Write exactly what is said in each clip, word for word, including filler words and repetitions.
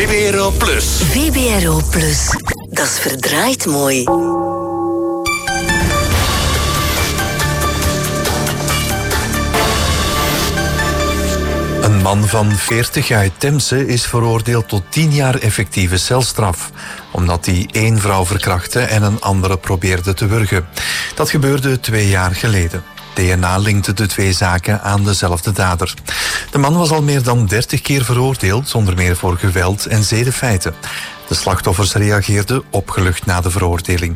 V B R O Plus. V B R O Plus. Dat is verdraaid mooi. Een man van veertig uit Temse is veroordeeld tot tien jaar effectieve celstraf, omdat hij één vrouw verkrachtte en een andere probeerde te wurgen. Dat gebeurde twee jaar geleden. D N A linkte de twee zaken aan dezelfde dader. De man was al meer dan dertig keer veroordeeld, onder meer voor geweld en zedenfeiten. De slachtoffers reageerden opgelucht na de veroordeling.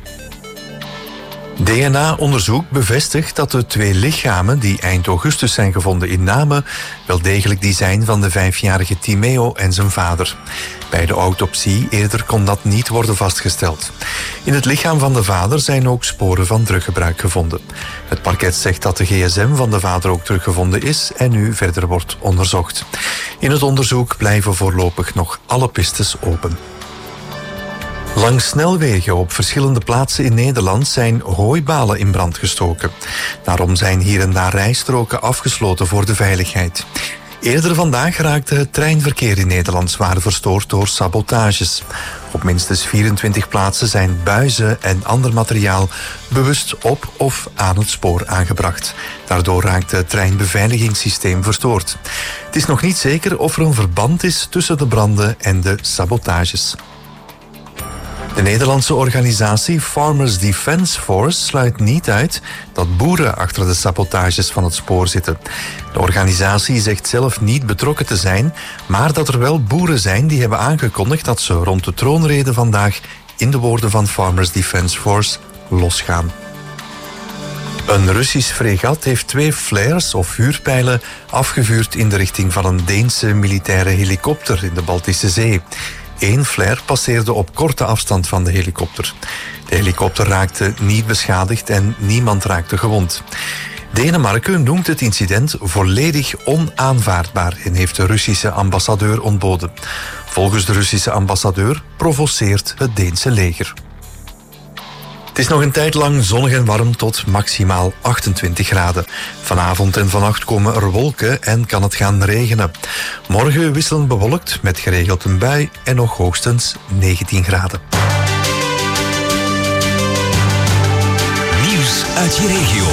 D N A-onderzoek bevestigt dat de twee lichamen die eind augustus zijn gevonden in Namen wel degelijk die zijn van de vijfjarige Timeo en zijn vader. Bij de autopsie eerder kon dat niet worden vastgesteld. In het lichaam van de vader zijn ook sporen van druggebruik gevonden. Het parket zegt dat de gsm van de vader ook teruggevonden is en nu verder wordt onderzocht. In het onderzoek blijven voorlopig nog alle pistes open. Langs snelwegen op verschillende plaatsen in Nederland zijn hooibalen in brand gestoken. Daarom zijn hier en daar rijstroken afgesloten voor de veiligheid. Eerder vandaag raakte het treinverkeer in Nederland zwaar verstoord door sabotages. Op minstens vierentwintig plaatsen zijn buizen en ander materiaal bewust op of aan het spoor aangebracht. Daardoor raakt het treinbeveiligingssysteem verstoord. Het is nog niet zeker of er een verband is tussen de branden en de sabotages. De Nederlandse organisatie Farmers Defence Force sluit niet uit dat boeren achter de sabotages van het spoor zitten. De organisatie zegt zelf niet betrokken te zijn, maar dat er wel boeren zijn die hebben aangekondigd dat ze rond de troonrede vandaag, in de woorden van Farmers Defence Force, losgaan. Een Russisch fregat heeft twee flares of vuurpijlen afgevuurd in de richting van een Deense militaire helikopter in de Baltische Zee. Eén flare passeerde op korte afstand van de helikopter. De helikopter raakte niet beschadigd en niemand raakte gewond. Denemarken noemt het incident volledig onaanvaardbaar en heeft de Russische ambassadeur ontboden. Volgens de Russische ambassadeur provoceert het Deense leger. Het is nog een tijd lang zonnig en warm tot maximaal achtentwintig graden. Vanavond en vannacht komen er wolken en kan het gaan regenen. Morgen wisselend bewolkt met geregeld een bui en nog hoogstens negentien graden. Nieuws uit je regio.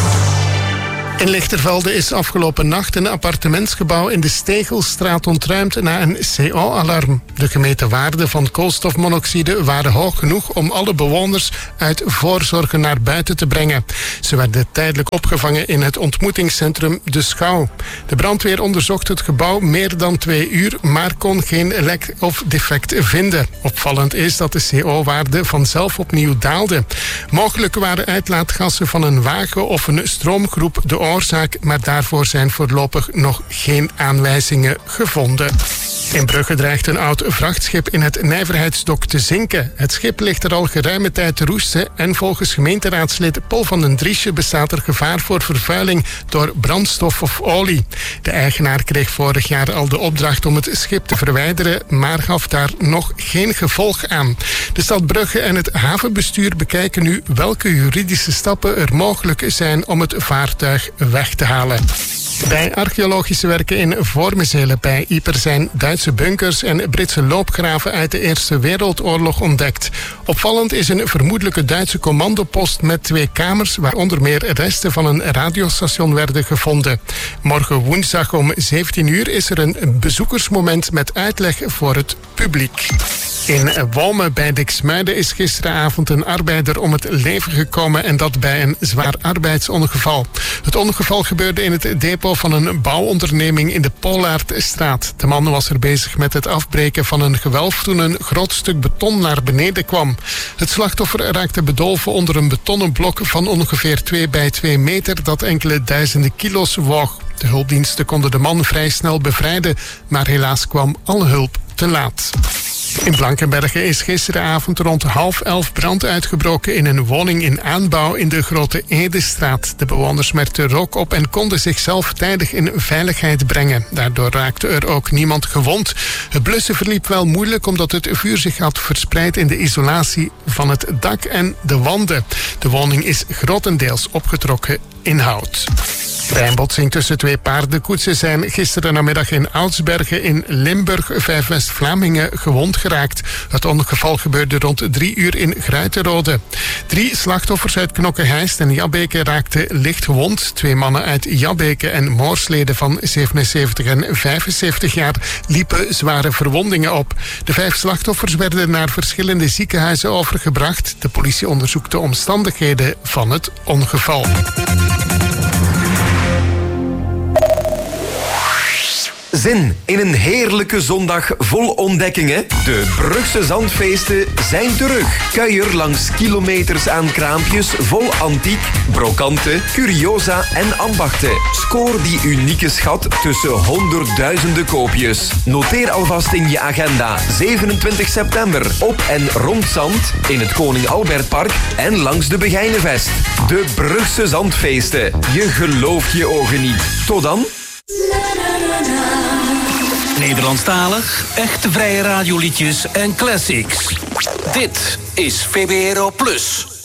In Lichtervelde is afgelopen nacht een appartementsgebouw in de Stegelstraat ontruimd na een C O-alarm. De gemeten waarden van koolstofmonoxide waren hoog genoeg om alle bewoners uit voorzorg naar buiten te brengen. Ze werden tijdelijk opgevangen in het ontmoetingscentrum De Schouw. De brandweer onderzocht het gebouw meer dan twee uur, maar kon geen lek of defect vinden. Opvallend is dat de C O-waarde vanzelf opnieuw daalde. Mogelijk waren uitlaatgassen van een wagen of een stroomgroep de oorzaak, maar daarvoor zijn voorlopig nog geen aanwijzingen gevonden. In Brugge dreigt een oud vrachtschip in het Nijverheidsdok te zinken. Het schip ligt er al geruime tijd te roesten en volgens gemeenteraadslid Paul van den Driesje bestaat er gevaar voor vervuiling door brandstof of olie. De eigenaar kreeg vorig jaar al de opdracht om het schip te verwijderen, maar gaf daar nog geen gevolg aan. De stad Brugge en het havenbestuur bekijken nu welke juridische stappen er mogelijk zijn om het vaartuig weg te halen. Bij archeologische werken in Voormezele bij Ieper zijn Duitse bunkers en Britse loopgraven uit de Eerste Wereldoorlog ontdekt. Opvallend is een vermoedelijke Duitse commandopost met twee kamers waar onder meer resten van een radiostation werden gevonden. Morgen woensdag om zeventien uur is er een bezoekersmoment met uitleg voor het publiek. In Walme bij Diksmuiden is gisteravond een arbeider om het leven gekomen en dat bij een zwaar arbeidsongeval. Het ongeval gebeurde in het depot van een bouwonderneming in de Polaardstraat. De man was er bezig met het afbreken van een gewelf toen een groot stuk beton naar beneden kwam. Het slachtoffer raakte bedolven onder een betonnen blok van ongeveer twee bij twee meter dat enkele duizenden kilo's woog. De hulpdiensten konden de man vrij snel bevrijden, maar helaas kwam alle hulp te laat. In Blankenberge is gisteravond rond half elf brand uitgebroken in een woning in aanbouw in de Grote Edestraat. De bewoners merkten rook op en konden zichzelf tijdig in veiligheid brengen. Daardoor raakte er ook niemand gewond. Het blussen verliep wel moeilijk omdat het vuur zich had verspreid in de isolatie van het dak en de wanden. De woning is grotendeels opgetrokken in hout. Bij een botsing tussen twee paardenkoetsen zijn gisteren namiddag in Oudsbergen in Limburg vijf West-Vlamingen gewond geraakt. Het ongeval gebeurde rond drie uur in Gruitenrode. Drie slachtoffers uit Knokke-Heist en Jabbeke raakten licht gewond. Twee mannen uit Jabbeke en Moorsleden van zevenenzeventig en vijfenzeventig jaar liepen zware verwondingen op. De vijf slachtoffers werden naar verschillende ziekenhuizen overgebracht. De politie onderzoekt de omstandigheden van het ongeval. Zin in een heerlijke zondag vol ontdekkingen? De Brugse Zandfeesten zijn terug. Kuier langs kilometers aan kraampjes vol antiek, brokanten, curiosa en ambachten. Scoor die unieke schat tussen honderdduizenden koopjes. Noteer alvast in je agenda zevenentwintig september op en rond Zand, in het Koning Albertpark en langs de Begijnenvest. De Brugse Zandfeesten. Je gelooft je ogen niet. Tot dan. Nederlandstalig, echte vrije radioliedjes en classics. Dit is V B R O Plus.